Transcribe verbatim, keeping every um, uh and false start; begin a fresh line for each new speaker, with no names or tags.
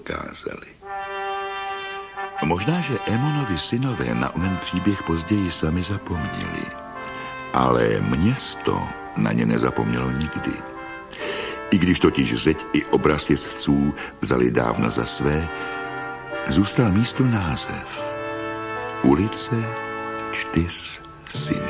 dokázali. Možná, že Émonovi synové na onen příběh později sami zapomněli, ale město na ně nezapomnělo nikdy. I když totiž zeď i obraz jezdců vzali dávno za své, zůstal místu název Ulice čtyř synů.